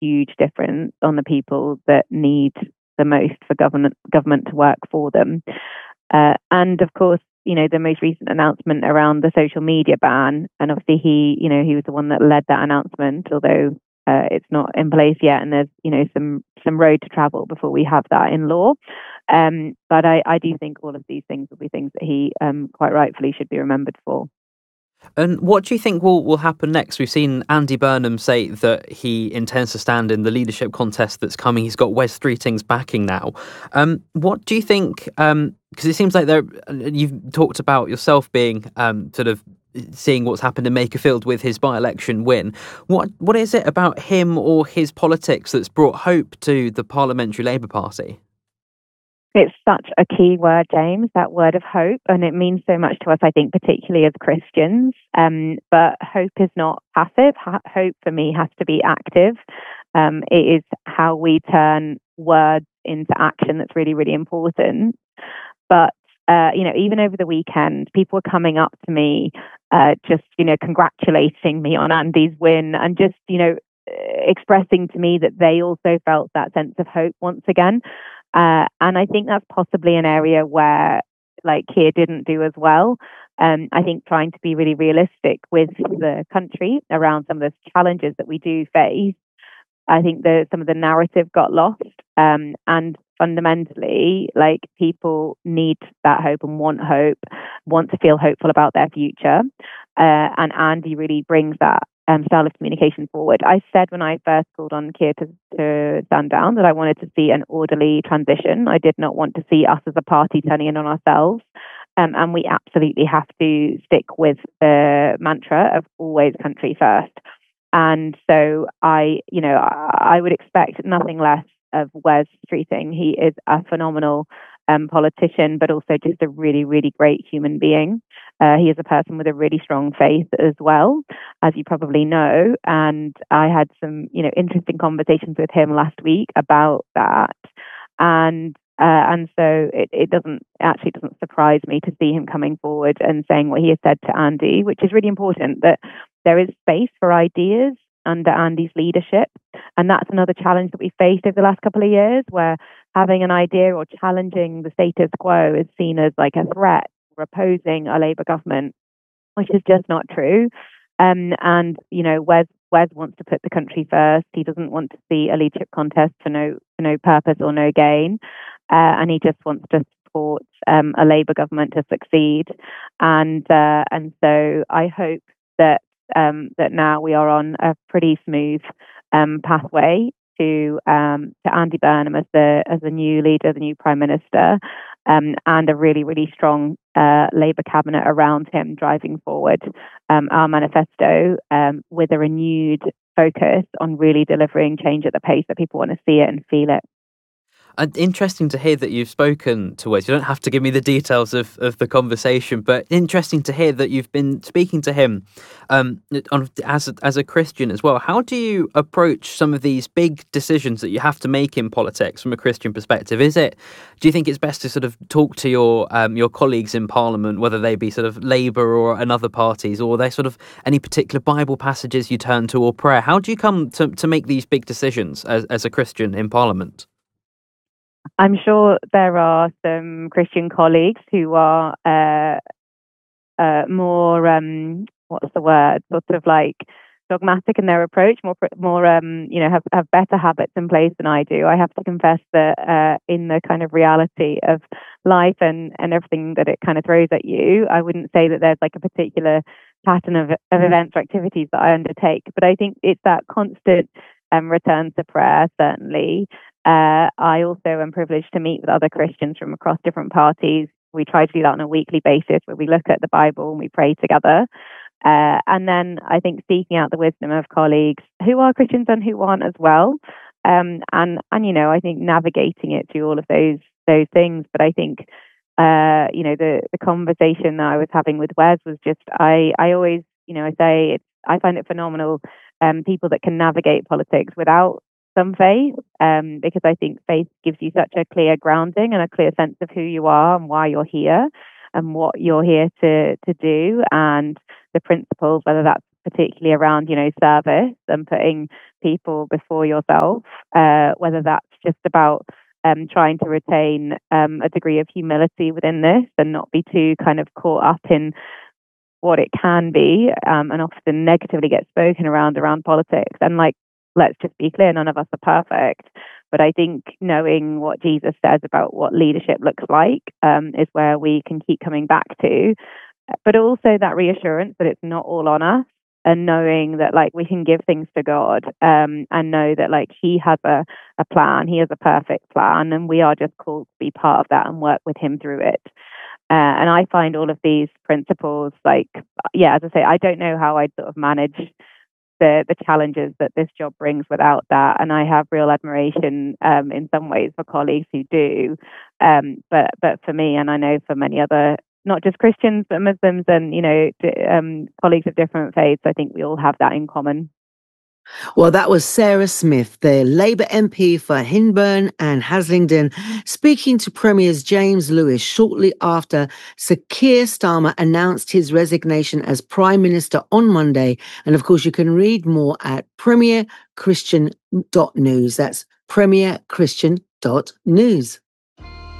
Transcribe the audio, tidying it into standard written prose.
huge difference on the people that need the most for government to work for them. And of course, the most recent announcement around the social media ban, and obviously he was the one that led that announcement, although it's not in place yet, and there's some road to travel before we have that in law. But I do think all of these things will be things that he quite rightfully should be remembered for. And what do you think will happen next? We've seen Andy Burnham say that he intends to stand in the leadership contest that's coming. He's got Wes Streeting's backing now. What do you think? Because it seems like you've talked about yourself being sort of seeing what's happened in Makerfield with his by-election win. What is it about him or his politics that's brought hope to the Parliamentary Labour Party? It's such a key word, James, that word of hope, and it means so much to us, I think, particularly as Christians. But hope is not passive. Hope for me has to be active. It is how we turn words into action that's really, really important. But even over the weekend, people were coming up to me, just congratulating me on Andy's win, and just expressing to me that they also felt that sense of hope once again. And I think that's possibly an area where Keir didn't do as well. I think trying to be really realistic with the country around some of the challenges that we do face, I think some of the narrative got lost. And fundamentally, people need that hope and want to feel hopeful about their future. And Andy really brings that style of communication forward. I said when I first called on Keir to stand down that I wanted to see an orderly transition. I did not want to see us as a party turning in on ourselves. And we absolutely have to stick with the mantra of always country first. And so I would expect nothing less of Wes Streeting. He is a phenomenal politician, but also just a really, really great human being. He is a person with a really strong faith as well, as you probably know. And I had some, interesting conversations with him last week about that. And so it doesn't surprise me to see him coming forward and saying what he has said to Andy, which is really important, that there is space for ideas under Andy's leadership. And that's another challenge that we faced over the last couple of years, where having an idea or challenging the status quo is seen as like a threat or opposing a Labour government, which is just not true. Wes wants to put the country first. He doesn't want to see a leadership contest for no purpose or no gain. And he just wants to support a Labour government to succeed. And so I hope that now we are on a pretty smooth pathway to Andy Burnham as the new leader, the new Prime Minister, and a really, really strong Labour cabinet around him driving forward our manifesto with a renewed focus on really delivering change at the pace that people want to see it and feel it. Interesting to hear that you've spoken to Wes. You don't have to give me the details of the conversation, but interesting to hear that you've been speaking to him as a Christian as well. How do you approach some of these big decisions that you have to make in politics from a Christian perspective? Do you think it's best to sort of talk to your colleagues in Parliament, whether they be sort of Labour or another parties, or are there sort of any particular Bible passages you turn to or prayer? How do you come to make these big decisions as a Christian in Parliament? I'm sure there are some Christian colleagues who are more what's the word, sort of like dogmatic in their approach, more have better habits in place than I do. I have to confess that in the kind of reality of life and everything that it kind of throws at you, I wouldn't say that there's like a particular pattern of events or activities that I undertake. But I think it's that constant return to prayer, certainly. I also am privileged to meet with other Christians from across different parties. We try to do that on a weekly basis, where we look at the Bible and we pray together. And then I think seeking out the wisdom of colleagues who are Christians and who aren't as well. And I think navigating it through all of those things. But I think the conversation that I was having with Wes was just I always I find it phenomenal people that can navigate politics without some faith, because I think faith gives you such a clear grounding and a clear sense of who you are and why you're here and what you're here to do, and the principles, whether that's particularly around, service and putting people before yourself, whether that's just about trying to retain a degree of humility within this and not be too kind of caught up in what it can be, and often negatively get spoken around politics. And let's just be clear, none of us are perfect. But I think knowing what Jesus says about what leadership looks like is where we can keep coming back to. But also that reassurance that it's not all on us, and knowing that we can give things to God, and know that He has a plan, He has a perfect plan, and we are just called to be part of that and work with Him through it. And I find all of these principles, as I say, I don't know how I'd sort of manage the challenges that this job brings without that. And I have real admiration in some ways for colleagues who do. But for me, and I know for many other, not just Christians, but Muslims and, colleagues of different faiths, I think we all have that in common. Well, that was Sarah Smith, the Labour MP for Hyndburn and Haslingden, speaking to Premiers James Lewis shortly after Sir Keir Starmer announced his resignation as Prime Minister on Monday. And of course, you can read more at premierchristian.news. That's premierchristian.news.